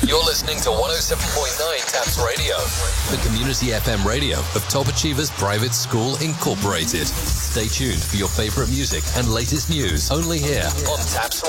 You're listening to 107.9 Taps Radio, the community FM radio of Top Achievers Private School Incorporated. Stay tuned for your favorite music and latest news only here on Taps